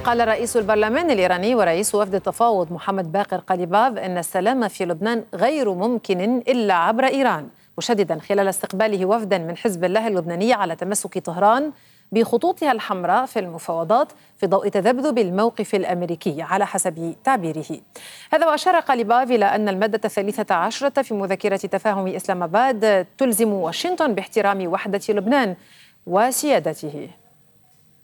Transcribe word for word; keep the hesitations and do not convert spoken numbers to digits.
قال رئيس البرلمان الإيراني ورئيس وفد التفاوض محمد باقر قليباف إن السلام في لبنان غير ممكن إلا عبر إيران، مشددا خلال استقباله وفدا من حزب الله اللبناني على تمسك طهران بخطوطها الحمراء في المفاوضات في ضوء تذبذب الموقف الأمريكي على حسب تعبيره. هذا وأشار قليباف إلى أن المادة الثالثة عشرة في مذكرة تفاهم إسلام آباد تلزم واشنطن باحترام وحدة لبنان وسيادته.